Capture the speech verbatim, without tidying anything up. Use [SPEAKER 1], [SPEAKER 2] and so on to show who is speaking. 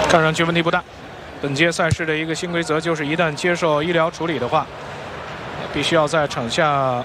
[SPEAKER 1] 看上去问题不大。本届赛事的一个新规则就是，一旦接受医疗处理的话，必须要在场下